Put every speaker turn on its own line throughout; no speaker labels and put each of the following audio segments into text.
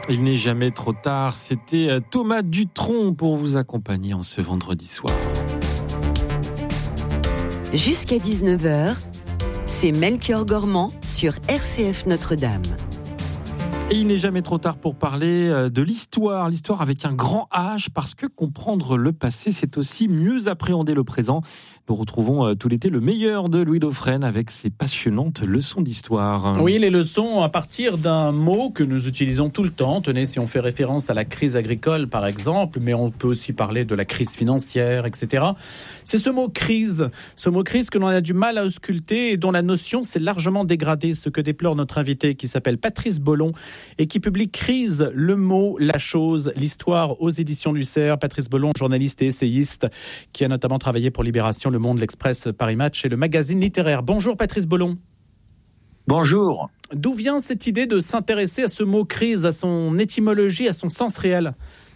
Il n'est jamais trop tard. C'était Thomas Dutronc pour vous accompagner en ce vendredi soir.
Jusqu'à 19h, c'est Melchior Gormand sur RCF Notre-Dame.
Et il n'est jamais trop tard pour parler de l'histoire avec un grand H, parce que comprendre le passé, c'est aussi mieux appréhender le présent. Nous retrouvons tout l'été le meilleur de Louis Dauphren avec ses passionnantes leçons d'histoire.
Oui, les leçons à partir d'un mot que nous utilisons tout le temps. Tenez, si on fait référence à la crise agricole, par exemple, mais on peut aussi parler de la crise financière, etc. C'est ce mot crise que l'on a du mal à ausculter et dont la notion s'est largement dégradée, ce que déplore notre invité qui s'appelle Patrice Bollon et qui publie Crise, le mot, la chose, l'histoire aux éditions du Cerf. Patrice Bollon, journaliste et essayiste, qui a notamment travaillé pour Libération, Le Monde, l'Express, Paris Match et le magazine littéraire. Bonjour Patrice Bollon.
Bonjour.
D'où vient cette idée de s'intéresser à ce mot crise, à son étymologie, à son sens réel ?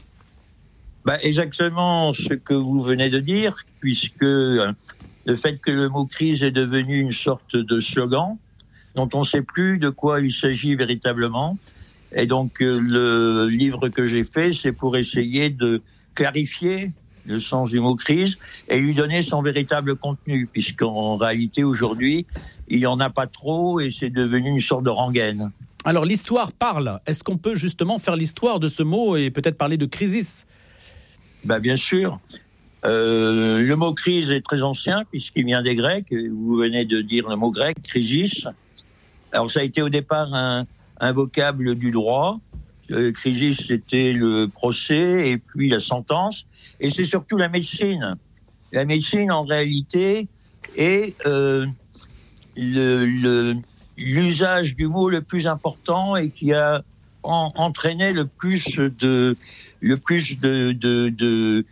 Exactement ce que vous venez de dire, puisque le fait que le mot crise est devenu une sorte de slogan dont on ne sait plus de quoi il s'agit véritablement. Et donc le livre que j'ai fait, c'est pour essayer de clarifier le sens du mot crise et lui donner son véritable contenu, puisqu'en réalité aujourd'hui, il n'y en a pas trop et c'est devenu une sorte de rengaine.
Alors l'histoire parle. Est-ce qu'on peut justement faire l'histoire de ce mot et peut-être parler de crisis ?
Bien sûr. Le mot crise est très ancien puisqu'il vient des Grecs. Vous venez de dire le mot grec, crisis. Alors ça a été au départ un vocable du droit. Crisis, c'était le procès et puis la sentence. Et c'est surtout la médecine. La médecine, en réalité, est l'usage du mot le plus important et qui a entraîné le plus